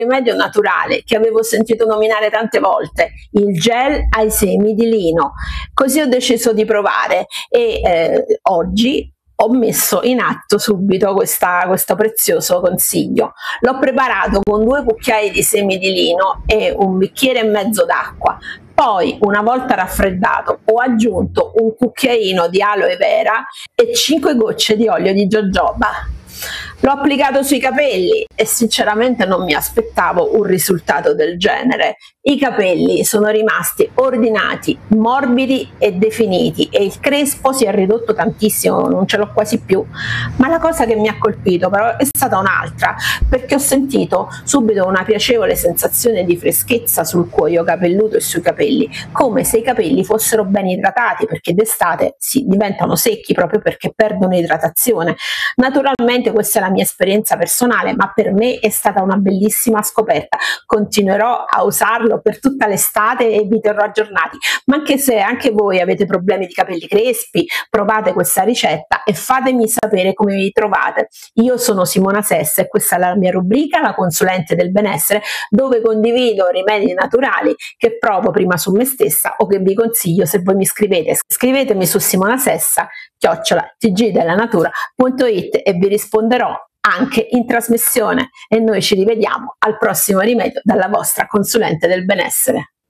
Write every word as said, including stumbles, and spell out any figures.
rimedio naturale che avevo sentito nominare tante volte, il gel ai semi di lino. Così ho deciso di provare e eh, oggi ho messo in atto subito questa, questo prezioso consiglio. L'ho preparato con due cucchiai di semi di lino e un bicchiere e mezzo d'acqua. Poi, una volta raffreddato, ho aggiunto un cucchiaino di aloe vera e cinque gocce di olio di jojoba. L'ho applicato sui capelli e sinceramente non mi aspettavo un risultato del genere. I capelli sono rimasti ordinati, morbidi e definiti e il crespo si è ridotto tantissimo, non ce l'ho quasi più. Ma la cosa che mi ha colpito però è stata un'altra, perché ho sentito subito una piacevole sensazione di freschezza sul cuoio capelluto e sui capelli, come se i capelli fossero ben idratati, perché d'estate si diventano secchi proprio perché perdono idratazione. Naturalmente questa è la mia esperienza personale, ma per me è stata una bellissima scoperta. Continuerò a usarlo per tutta l'estate e vi terrò aggiornati. Ma anche se anche voi avete problemi di capelli crespi, provate questa ricetta e fatemi sapere come vi trovate. Io sono Simona Sessa e questa è la mia rubrica, la consulente del benessere, dove condivido rimedi naturali che provo prima su me stessa o che vi consiglio se voi mi scrivete. Scrivetemi su simonasessa chiocciola tgdelanatura punto it e vi risponderò anche in trasmissione e noi ci rivediamo al prossimo rimedio dalla vostra consulente del benessere.